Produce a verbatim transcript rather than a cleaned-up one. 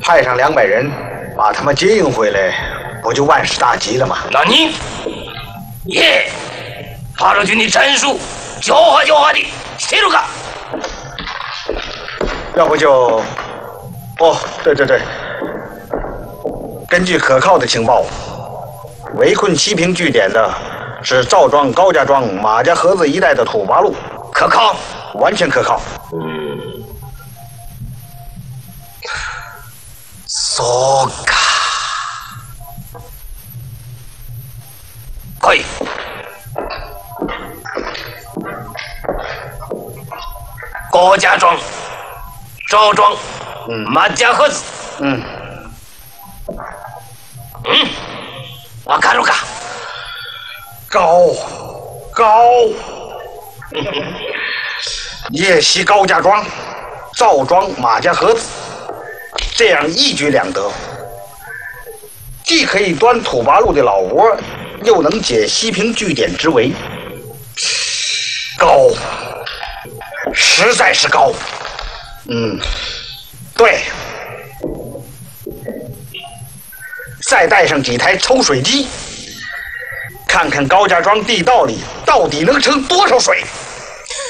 派上两百人，把他们接应回来，不就万事大吉了吗？ 那你，耶，八路军的战术，狡猾狡猾的，谁都干。 要不就，哦，对对对，根据可靠的情报，围困西平据点的是赵庄、高家庄、马家河子一带的土八路， 可靠， 完全可靠。 嗯，そうか。可以。高家庄、赵庄、 嗯， 马家河子， 嗯， 嗯，我看着看， 高高，夜袭高家庄、赵庄、马家河子，这样一举两得，既可以端土八路的老窝，又能解西平据点之围，高，实在是高。嗯，对，再带上几台抽水机，看看高家庄地道里到底能盛多少水。